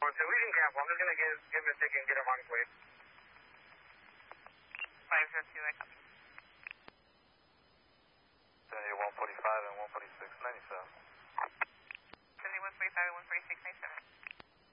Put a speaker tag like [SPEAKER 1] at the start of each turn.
[SPEAKER 1] leaving Cap. I'm just going to give him a ticket and get him on his way.
[SPEAKER 2] 502, I copy.
[SPEAKER 3] 145 and 146, 97.
[SPEAKER 2] 7145 and 146, 97.